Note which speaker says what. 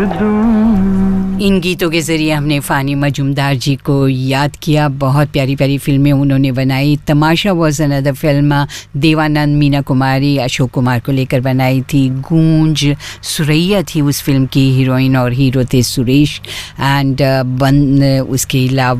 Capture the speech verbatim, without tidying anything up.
Speaker 1: इन गीतों के ज़रिए हमने फ़ानी मजूमदार जी को याद किया। बहुत प्यारी प्यारी फ़िल्में उन्होंने बनाई। तमाशा was another film, Devanand, Meena Kumari, Ashok Kumar को लेकर बनाई थी। गूंज, सुरैया थी उस फिल्म की हीरोइन और हीरो थे सुरेश। एंड बन उसके अलावा